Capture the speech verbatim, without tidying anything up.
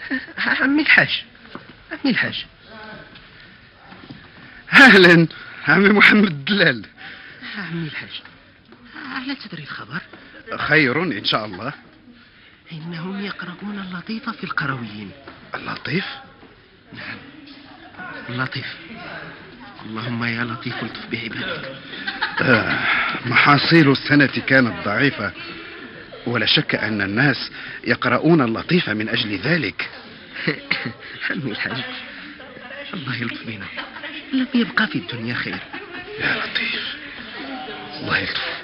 عمي الحاج، عمي الحاج. أهلا عمي محمد الدلال. عمي الحاج، هل تدري الخبر؟ خير إن شاء الله. إنهم يقرؤون اللطيف في القرويين. اللطيف؟ نعم، اللطيف. اللهم يا لطيف الطف بعبادك. آه، محاصيل السنة كانت ضعيفة، ولا شك أن الناس يقرؤون اللطيف من أجل ذلك. عمي الحاج، الله يلطف بنا، لم يبقى في الدنيا خير. يا لطيف، الله يلطف.